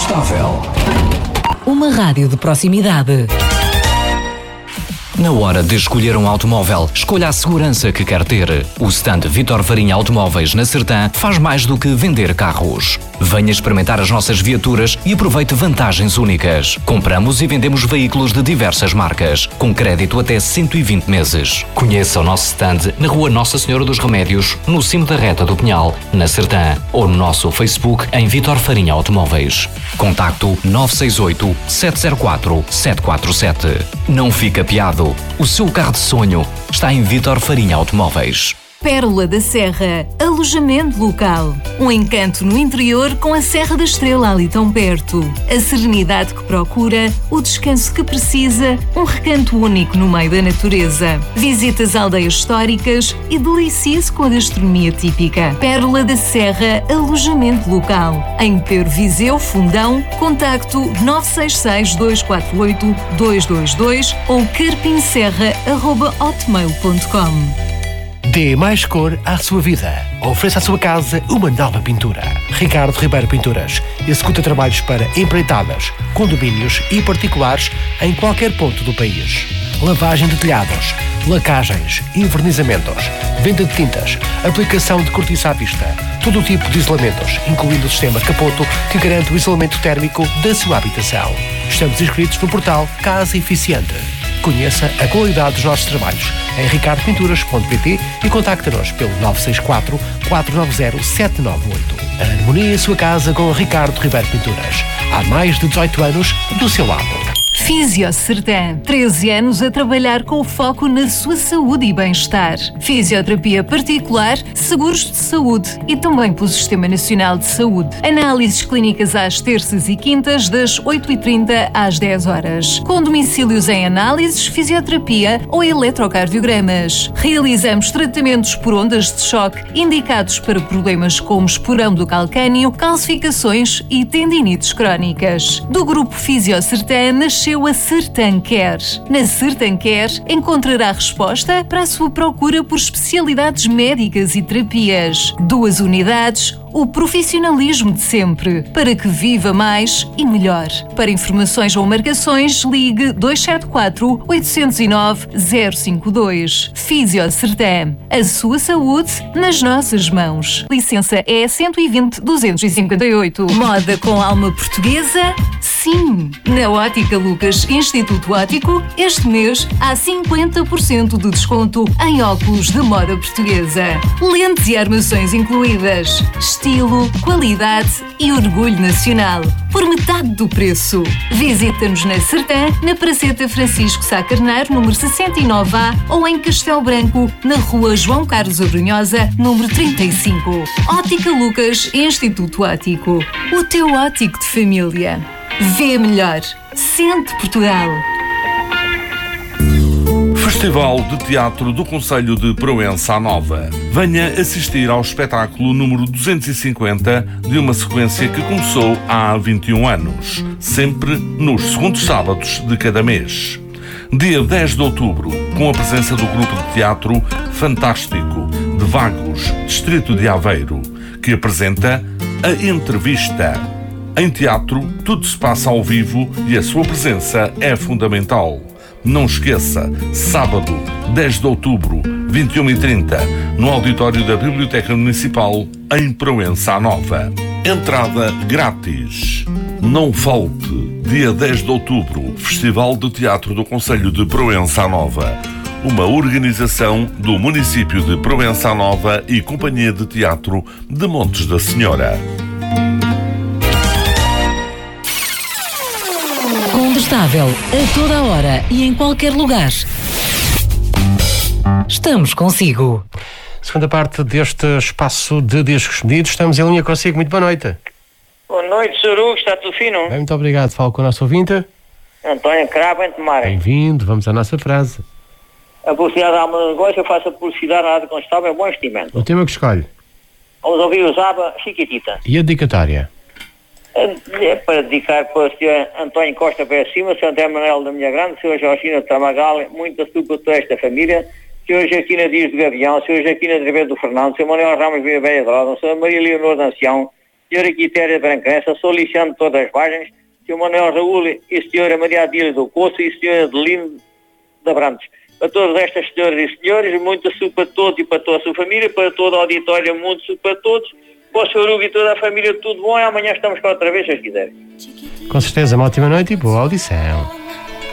Contestável. Uma rádio de proximidade. Na hora de escolher um automóvel, escolha a segurança que quer ter. O stand Vítor Farinha Automóveis na Sertã faz mais do que vender carros. Venha experimentar as nossas viaturas e aproveite vantagens únicas. Compramos e vendemos veículos de diversas marcas, com crédito até 120 meses. Conheça o nosso stand na Rua Nossa Senhora dos Remédios, no cimo da Reta do Pinhal, na Sertã, ou no nosso Facebook em Vítor Farinha Automóveis. Contacto 968 704 747. Não fique apiado. O seu carro de sonho está em Vítor Farinha Automóveis. Pérola da Serra, alojamento local. Um encanto no interior com a Serra da Estrela ali tão perto. A serenidade que procura, o descanso que precisa, um recanto único no meio da natureza. Visite as aldeias históricas e delicie-se com a gastronomia típica. Pérola da Serra, alojamento local. Em Pero Viseu, Fundão, contacto 966-248-222 ou carpinserra@hotmail.com. Dê mais cor à sua vida. Ofereça à sua casa uma nova pintura. Ricardo Ribeiro Pinturas executa trabalhos para empreitadas, condomínios e particulares em qualquer ponto do país. Lavagem de telhados, lacagens, envernizamentos, venda de tintas, aplicação de cortiça à vista, todo o tipo de isolamentos, incluindo o sistema Capoto, que garante o isolamento térmico da sua habitação. Estamos inscritos no portal Casa Eficiente. Conheça a qualidade dos nossos trabalhos em ricardopinturas.pt e contacte-nos pelo 964 490 798. Harmonie a sua casa com Ricardo Ribeiro Pinturas. Há mais de 18 anos do seu lado. Físio Sertã, 13 anos a trabalhar com o foco na sua saúde e bem-estar. Fisioterapia particular, seguros de saúde e também pelo Sistema Nacional de Saúde. Análises clínicas às terças e quintas, das 8h30 às 10 horas. Com domicílios em análises, fisioterapia ou eletrocardiogramas. Realizamos tratamentos por ondas de choque indicados para problemas como esporão do calcânio, calcificações e tendinites crónicas. Do Grupo Físio Sertã nasceu a Sertã Care. Na Sertã Care encontrará resposta para a sua procura por especialidades médicas e terapias. 2 unidades, o profissionalismo de sempre, para que viva mais e melhor. Para informações ou marcações, ligue 274 809 052. Físio Sertã. A sua saúde nas nossas mãos. Licença é 120-258. Moda com alma portuguesa? Sim. Na Ótica Lucas Instituto Óptico, este mês há 50% de desconto em óculos de moda portuguesa. Lentes e armações incluídas. Estilo, qualidade e orgulho nacional. Por metade do preço. Visita-nos na Sertã, na Praceta Francisco Sá Carneiro, número 69A, ou em Castelo Branco, na Rua João Carlos Abrunhosa, número 35. Ótica Lucas Instituto Óptico. O teu óptico de família. Vê melhor. Sente Portugal. Festival de Teatro do Concelho de Proença Nova. Venha assistir ao espetáculo número 250 de uma sequência que começou há 21 anos, sempre nos segundos sábados de cada mês. Dia 10 de outubro, com a presença do grupo de teatro Fantástico, de Vagos, distrito de Aveiro, que apresenta A Entrevista. Em teatro, tudo se passa ao vivo e a sua presença é fundamental. Não esqueça, sábado, 10 de outubro, 21h30, no auditório da Biblioteca Municipal, em Proença Nova. Entrada grátis. Não falte, dia 10 de outubro, Festival de Teatro do Concelho de Proença Nova. Uma organização do município de Proença Nova e Companhia de Teatro de Montes da Senhora. Contestável, a toda a hora e em qualquer lugar. Estamos consigo. Segunda parte deste espaço de discos medidos. Estamos em linha consigo. Muito boa noite. Boa noite, Sr. Hugo. Está tudo fino? Bem, muito obrigado. Falo com o nosso ouvinte. António Cravo, em Tomar. Bem-vindo. Vamos à nossa frase. A publicidade da alma do negócio, eu faço a publicidade na área Contestável, é bom investimento. O tema que escolhe. Vamos ouvir o Zaba Chiquitita. E a dedicatória? É para dedicar para o Sr. António Costa para cima, Sr. André Manuel da Minha Grande, Sr. Jorginho de Tamagal, muita açúcar para toda esta família, Sr. Jaquina Dias do Gavião, Sr. Jaquina de Ribeiro do Fernando, Sr. Manuel Ramos Vila Velha Droga, Sr. Maria Leonor da Ancião, Senhora Quitéria Brancança, sou Lixando de Todas as Vargens, Sr. Manuel Raul e Sra. Maria Adília do Coço e Sra. Adelino de Abrantes. Para todas estas senhoras e senhores, muito suco para todos e para toda a sua família, para toda a auditória, muito suco para todos, para o Sr. Hugo e toda a família, tudo bom, e amanhã estamos cá outra vez, se quiserem. Com certeza, uma ótima noite e boa audição.